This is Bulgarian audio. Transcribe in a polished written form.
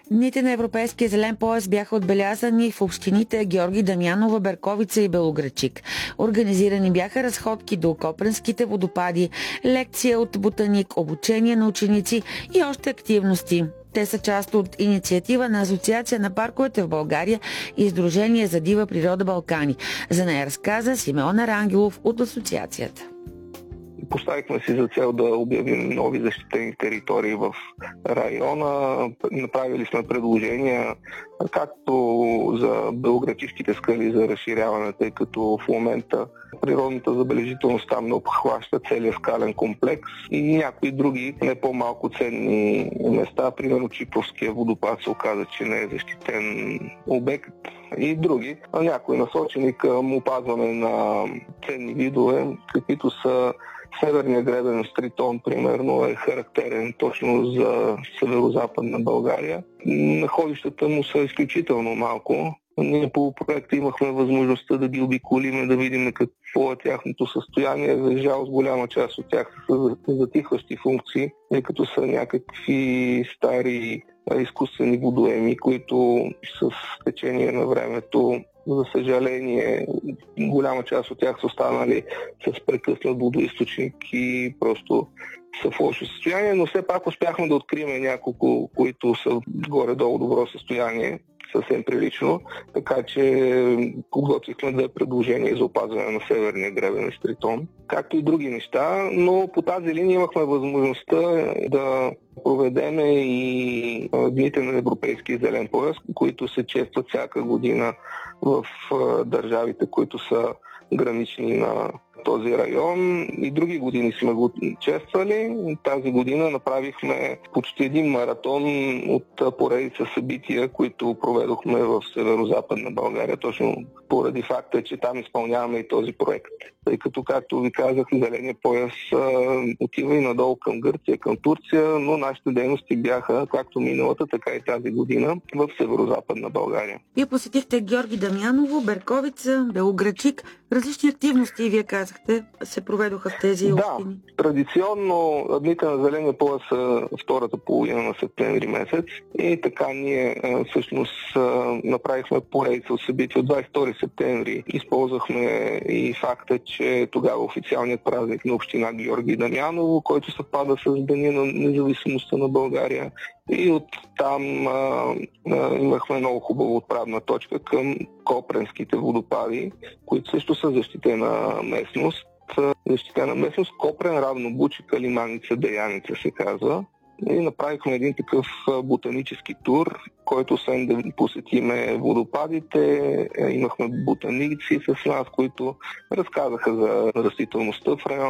Дните на Европейския зелен пояс бяха отбелязани в общините Георги Дамянова, Берковица и Белоградчик. Организирани бяха разходки до Копренските водопади, лекция от ботаник, обучение на ученици и още активности. Те са част от инициатива на Асоциация на парковете в България и Сдружение за дива природа Балкани. За нея разказа Симеон Арангелов от асоциацията. Поставихме си за цел да обявим нови защитени територии в района. Направили сме предложения както за белоградчишките скали за разширяване, тъй като в момента природната забележителност там не обхваща целият скален комплекс, и някои други не по-малко ценни места. Примерно Чипровския водопад се оказа, че не е защитен обект, и други. Някои насочени към опазване на ценни видове, каквито са Северния гребен Стритон, примерно, е характерен точно за северо-западна България. Находищата му са изключително малко. Ние по проекта имахме възможността да ги обиколим, да видим какво е тяхното състояние. За жалост, голяма част от тях са затихващи функции, тъй като са някакви стари изкуствени водоеми, които с течение на времето, за съжаление, голяма част от тях са останали с прекъснат водоизточник и просто са в лошо състояние, но все пак успяхме да открием няколко, които са в горе-долу добро състояние, съвсем прилично, така че подготвихме две предложения за опазване на Северния гребен Стритон, както и други неща, но по тази линия имахме възможността да проведеме и дните на Европейския зелен пояс, които се честват всяка година в държавите, които са гранични на този район. И други години сме го чествали. Тази година направихме почти един маратон от поредица събития, които проведохме в северо-западна България, точно поради факта, че там изпълняваме и този проект. Тъй като, както ви казах, зеления пояс отива и надолу към Гърция, към Турция, но нашите дейности бяха както миналата, така и тази година в северо-западна България. Вие посетихте Георги Дамяново, Берковица, Белоградчик. Различни активности, вие казахте, се проведоха в тези общини. Да, традиционно дните на зеления пояс са втората половина на септември месец, и така ние всъщност направихме поредица от събития от 22 септември. Използвахме и факта, че тогава официалният празник на община Георги Дамяново, който съвпада с Деня на независимостта на България. И оттам имахме много хубава отправна точка към Копренските водопади, които също са защитена местност. Защитена местност Копрен, равно Бучика, Лиманица, Деяница се казва. И направихме един такъв ботанически тур, който освен да посетиме водопадите, имахме ботаници с нас, които разказаха за растителността в района.